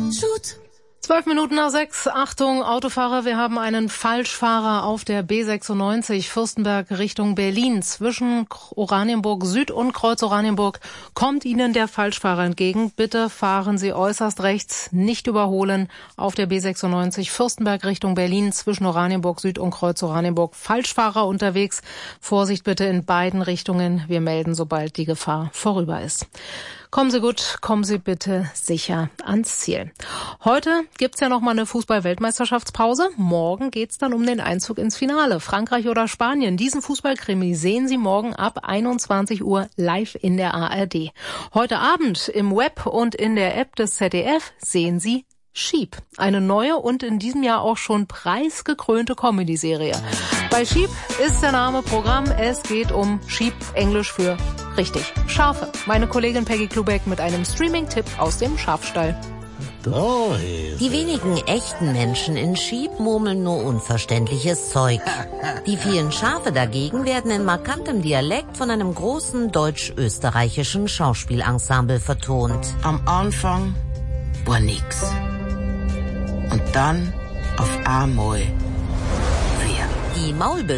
5:12. Achtung, Autofahrer, wir haben einen Falschfahrer auf der B96 Fürstenberg Richtung Berlin. Zwischen Oranienburg Süd und Kreuz Oranienburg kommt Ihnen der Falschfahrer entgegen. Bitte fahren Sie äußerst rechts, nicht überholen auf der B96 Fürstenberg Richtung Berlin. Zwischen Oranienburg Süd und Kreuz Oranienburg Falschfahrer unterwegs. Vorsicht bitte in beiden Richtungen. Wir melden, sobald die Gefahr vorüber ist. Kommen Sie gut, kommen Sie bitte sicher ans Ziel. Heute gibt's ja noch mal eine Fußball-Weltmeisterschaftspause. Morgen geht's dann um den Einzug ins Finale. Frankreich oder Spanien. Diesen Fußballkrimi sehen Sie morgen ab 21 Uhr live in der ARD. Heute Abend im Web und in der App des ZDF sehen Sie Sheep, eine neue und in diesem Jahr auch schon preisgekrönte Comedy-Serie. Bei Sheep ist der Name Programm. Es geht um Sheep, Englisch für richtig Schafe. Meine Kollegin Peggy Klubeck mit einem Streaming-Tipp aus dem Schafstall. Die wenigen echten Menschen in Sheep murmeln nur unverständliches Zeug. Die vielen Schafe dagegen werden in markantem Dialekt von einem großen deutsch-österreichischen Schauspielensemble vertont. Am Anfang war nix. Und dann auf einmal wir. Die